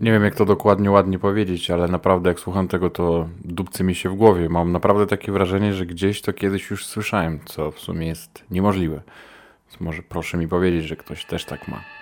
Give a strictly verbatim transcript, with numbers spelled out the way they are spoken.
Nie wiem, jak to dokładnie ładnie powiedzieć, ale naprawdę jak słucham tego, to dupcy mi się w głowie. Mam naprawdę takie wrażenie, że gdzieś to kiedyś już słyszałem, co w sumie jest niemożliwe. Więc może proszę mi powiedzieć, że ktoś też tak ma.